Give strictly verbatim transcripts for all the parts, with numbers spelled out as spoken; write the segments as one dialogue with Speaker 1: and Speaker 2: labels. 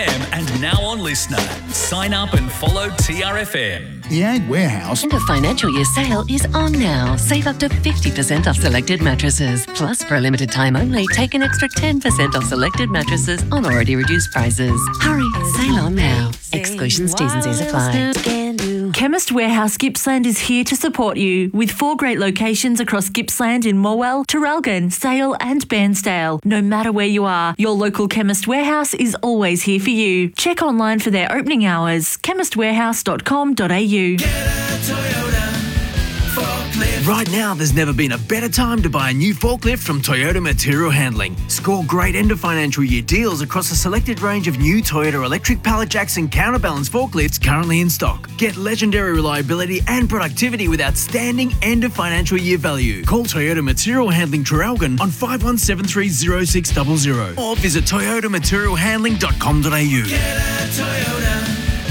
Speaker 1: And now on Listener. Sign up and follow T R F M.
Speaker 2: The Ag Warehouse
Speaker 3: And the financial year sale is on now. Save up to fifty percent off selected mattresses. Plus, for a limited time only, take an extra ten percent off selected mattresses on already reduced prices. Hurry, sale on now. Exclusions, T's and C's apply.
Speaker 4: Chemist Warehouse Gippsland is here to support you with four great locations across Gippsland in Morwell, Traralgon, Sale and Bairnsdale. No matter where you are, your local Chemist Warehouse is always here for you. Check online for their opening hours, chemist warehouse dot com dot a u.
Speaker 5: Get a Toyota forklift.
Speaker 6: Right now, there's never been a better time to buy a new forklift from Toyota Material Handling. Score great end of financial year deals across a selected range of new Toyota electric pallet jacks and counterbalance forklifts currently in stock. Get legendary reliability and productivity with outstanding end of financial year value. Call Toyota Material Handling Traralgon on five one seven three zero six zero zero or visit toyota material handling dot com dot a u.
Speaker 5: Get a Toyota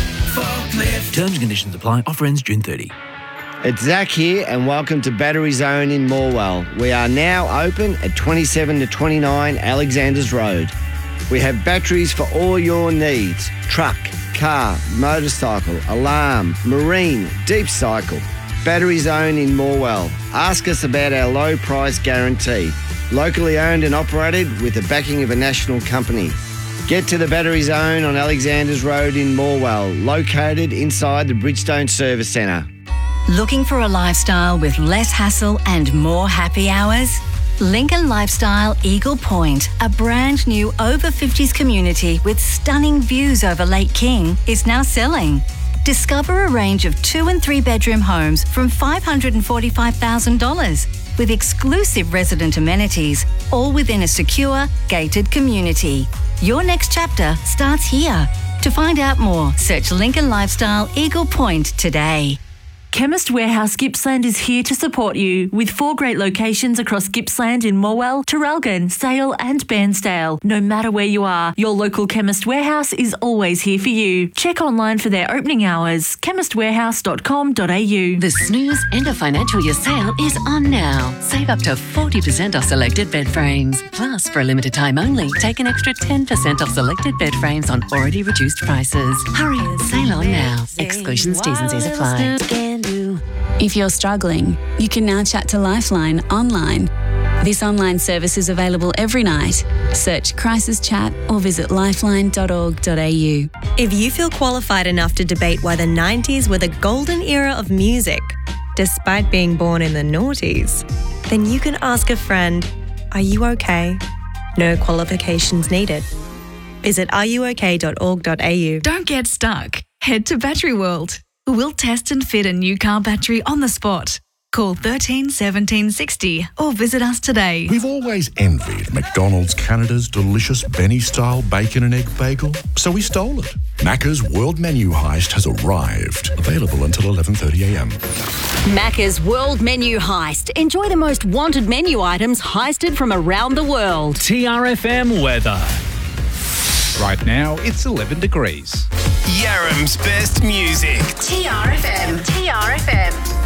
Speaker 5: forklift.
Speaker 6: Terms and conditions apply. Offer ends June thirtieth.
Speaker 7: It's Zach here and welcome to Battery Zone in Morwell. We are now open at twenty-seven to twenty-nine Alexanders Road. We have batteries for all your needs. Truck, car, motorcycle, alarm, marine, deep cycle. Battery Zone in Morwell. Ask us about our low price guarantee. Locally owned and operated with the backing of a national company. Get to the Battery Zone on Alexanders Road in Morwell, located inside the Bridgestone Service Centre.
Speaker 8: Looking for a lifestyle with less hassle and more happy hours? Lincoln Lifestyle Eagle Point, a brand new over fifties community with stunning views over Lake King, is now selling. Discover a range of two and three bedroom homes from five hundred forty-five thousand dollars with exclusive resident amenities, all within a secure, gated community. Your next chapter starts here. To find out more, search Lincoln Lifestyle Eagle Point today.
Speaker 4: Chemist Warehouse Gippsland is here to support you with four great locations across Gippsland in Morwell, Traralgon, Sale and Bairnsdale. No matter where you are, your local Chemist Warehouse is always here for you. Check online for their opening hours, chemist warehouse dot com dot a u.
Speaker 3: The Snooze end of financial year sale is on now. Save up to forty percent off selected bed frames. Plus, for a limited time only, take an extra ten percent off selected bed frames on already reduced prices. Hurry, sale on now. Exclusions, T's and C's apply.
Speaker 9: If you're struggling, you can now chat to Lifeline online. This online service is available every night. Search Crisis Chat or visit lifeline dot org dot a u.
Speaker 10: If you feel qualified enough to debate why the nineties were the golden era of music, despite being born in the noughties, then you can ask a friend, are you okay? No qualifications needed. Visit are you okay dot org dot a u.
Speaker 11: Don't get stuck. Head to Battery World. We'll test and fit a new car battery on the spot. Call thirteen seventeen sixty or visit us today.
Speaker 12: We've always envied McDonald's Canada's delicious Benny-style bacon and egg bagel, so we stole it. Macca's World Menu Heist has arrived. Available until eleven thirty a m.
Speaker 13: Macca's World Menu Heist. Enjoy the most wanted menu items heisted from around the world.
Speaker 1: T R F M weather. Right now, it's eleven degrees.
Speaker 5: Yarram's best music.
Speaker 13: T R F M. T R F M.